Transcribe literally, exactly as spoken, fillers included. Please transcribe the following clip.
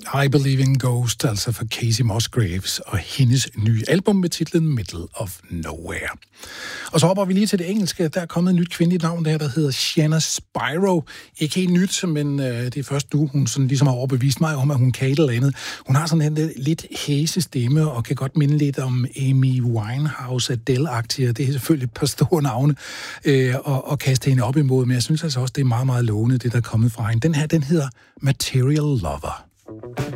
I Believe in Ghost, altså for Kacey Musgraves, og hendes nye album med titlen Middle of Nowhere. Og så hopper vi lige til det engelske. Der er kommet et nyt kvindeligt navn der, der hedder Shanna Spyro. Ikke helt nyt, men øh, det er først du, hun sådan ligesom har overbevist mig om, at hun kan et eller andet. Hun har sådan en lidt hæse stemme, og kan godt minde lidt om Amy Winehouse, Adele-agtig, og det er selvfølgelig et par store navne øh, og, og kaste hende op imod, men jeg synes altså også, det er meget, meget lovende, det der er kommet fra hende. Den her, den hedder Material Lover.